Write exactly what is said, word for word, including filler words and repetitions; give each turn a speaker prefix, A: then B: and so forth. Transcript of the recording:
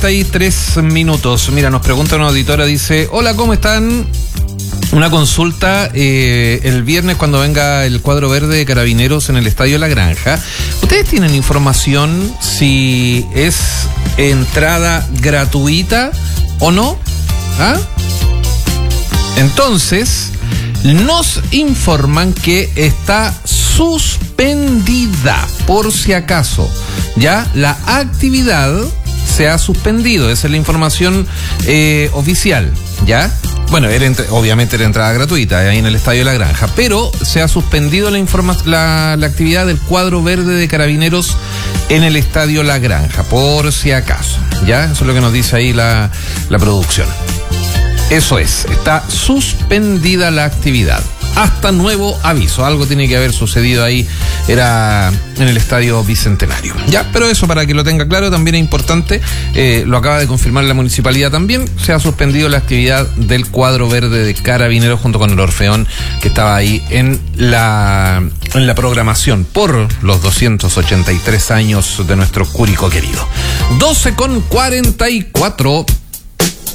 A: cuarenta y tres minutos. Mira, nos pregunta una auditora, dice: hola, ¿cómo están? Una consulta, eh, el viernes cuando venga el cuadro verde de Carabineros en el Estadio La Granja, ¿ustedes tienen información si es entrada gratuita o no? ¿Ah? Entonces, nos informan que está suspendida, por si acaso, ya la actividad se ha suspendido, esa es la información eh, oficial, ¿ya? Bueno, era entre, obviamente era entrada gratuita ahí en el Estadio La Granja, pero se ha suspendido la, informa, la, la actividad del cuadro verde de Carabineros en el Estadio La Granja, por si acaso, ¿ya? Eso es lo que nos dice ahí la, la producción. Eso es, está suspendida la actividad. Hasta nuevo aviso, algo tiene que haber sucedido ahí, era en el Estadio Bicentenario. Ya, pero eso para que lo tenga claro también es importante, eh, lo acaba de confirmar la municipalidad también, se ha suspendido la actividad del cuadro verde de Carabineros junto con el Orfeón que estaba ahí en la, en la programación por los doscientos ochenta y tres años de nuestro Curicó querido. doce con cuarenta y cuatro.